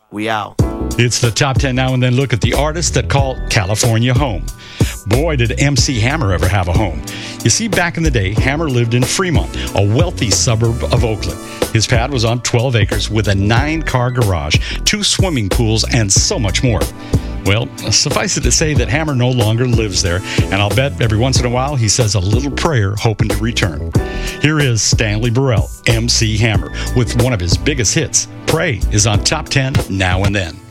We out. It's the Top 10 Now and Then look at the artists that call California home. Boy, did MC Hammer ever have a home. You see, back in the day, Hammer lived in Fremont, a wealthy suburb of Oakland. His pad was on 12 acres with a 9-car garage, 2 swimming pools, and so much more. Well, suffice it to say that Hammer no longer lives there, and I'll bet every once in a while he says a little prayer hoping to return. Here is Stanley Burrell, MC Hammer, with one of his biggest hits. Pray is on Top 10 Now and Then.